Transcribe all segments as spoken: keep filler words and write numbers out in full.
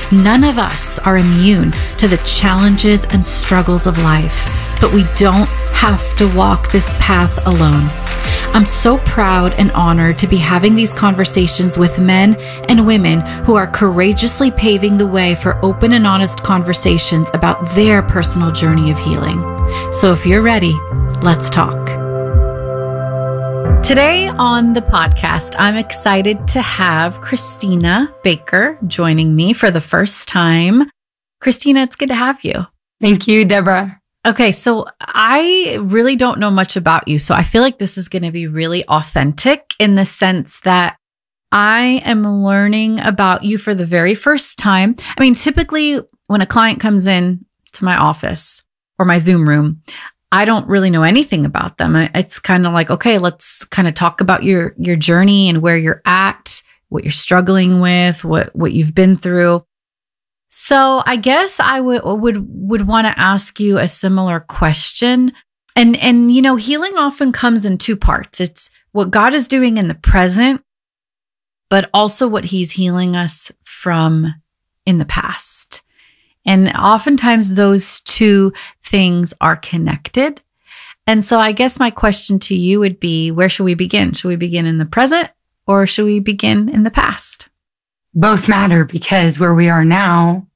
None of us are immune to the challenges and struggles of life, but we don't have to walk this path alone. I'm so proud and honored to be having these conversations with men and women who are courageously paving the way for open and honest conversations about their personal journey of healing. So if you're ready, let's talk. Today on the podcast, I'm excited to have Christina Baker joining me for the first time. Christina, it's good to have you. Thank you, Deborah. Okay, so I really don't know much about you, so I feel like this is going to be really authentic in the sense that I am learning about you for the very first time. I mean, typically when a client comes in to my office or my Zoom room, I don't really know anything about them. It's kind of like, okay, let's kind of talk about your your journey and where you're at, what you're struggling with, what what you've been through. So I guess I would would would want to ask you a similar question. And and you know, healing often comes in two parts. It's what God is doing in the present, but also what he's healing us from in the past. And oftentimes those two things are connected. And so I guess my question to you would be, where should we begin? Should we begin in the present or should we begin in the past? Both matter because where we are now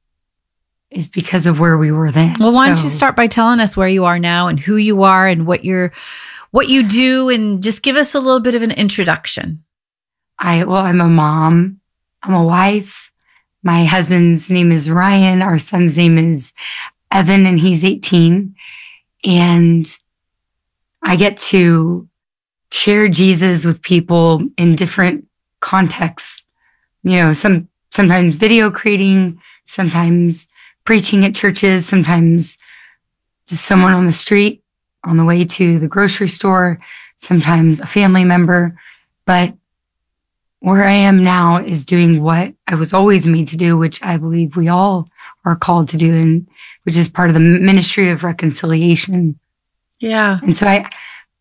is because of where we were then. Well, why don't So- you start by telling us where you are now and who you are and what you're, what you do, and just give us a little bit of an introduction. I, well, I'm a mom. I'm a wife. My husband's name is Ryan. Our son's name is Evan, and he's eighteen. And I get to share Jesus with people in different contexts. You know, some sometimes video creating, sometimes preaching at churches, sometimes just someone on the street on the way to the grocery store, sometimes a family member. But where I am now is doing what I was always made to do, which I believe we all are called to do, and which is part of the ministry of reconciliation. Yeah. And so I,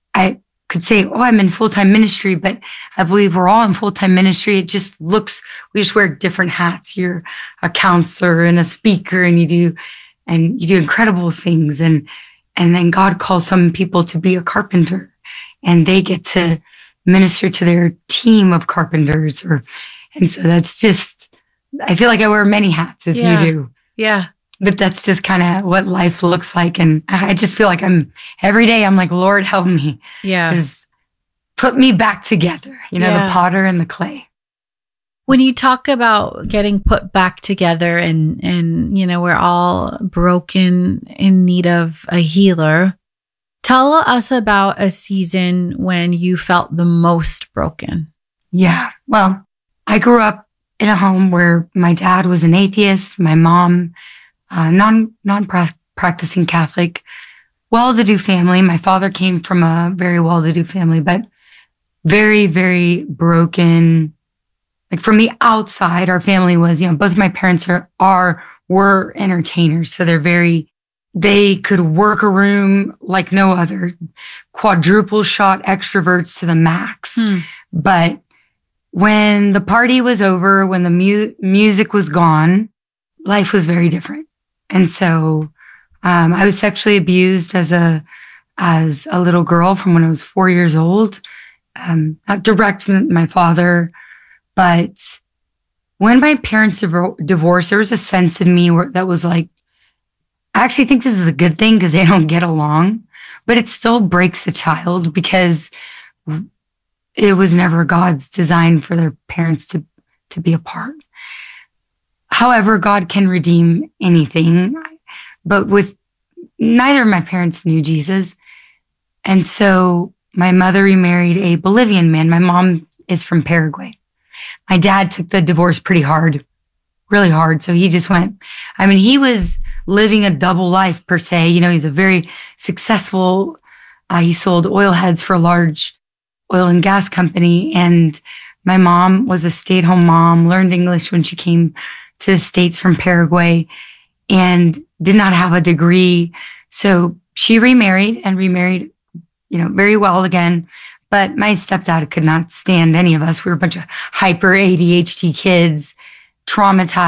I could say, oh, I'm in full-time ministry, but I believe we're all in full-time ministry. It just looks, we just wear different hats. You're a counselor and a speaker, and you do, and you do incredible things. And, and then God calls some people to be a carpenter, and they get to minister to their team of carpenters. Or, and so that's just, I feel like I wear many hats as Yeah. you do. Yeah. But that's just kind of what life looks like. And I just feel like I'm, every day I'm like, Lord, help me. Yeah. Is put me back together, you know, Yeah. the potter and the clay. When you talk about getting put back together and, and, you know, we're all broken in need of a healer, tell us about a season when you felt the most broken. Yeah. Well, I grew up in a home where my dad was an atheist, my mom, uh, non, non-practicing Catholic, well-to-do family. My father came from a very well-to-do family, but very, very broken. Like from the outside, our family was, you know, both my parents are, are, were entertainers. So they're very, they could work a room like no other, quadruple shot extroverts to the max. Hmm. But when the party was over, when the mu- music was gone, life was very different. And so, um, I was sexually abused as a, as a little girl from when I was four years old. Um, not direct from my father, but when my parents div- divorced, there was a sense in me where that was like, I actually think this is a good thing because they don't get along, but it still breaks a child because it was never God's design for their parents to, to be apart. However, God can redeem anything, but with neither of my parents knew Jesus. And so my mother remarried a Bolivian man. My mom is from Paraguay. My dad took the divorce pretty hard, really hard. So he just went, I mean, he was living a double life per se. You know, he's a very successful, uh, he sold oil heads for a large oil and gas company. And my mom was a stay-at-home mom, learned English when she came to the States from Paraguay, and did not have a degree. So she remarried and remarried, you know, very well again. But my stepdad could not stand any of us. We were a bunch of hyper A D H D kids, traumatized.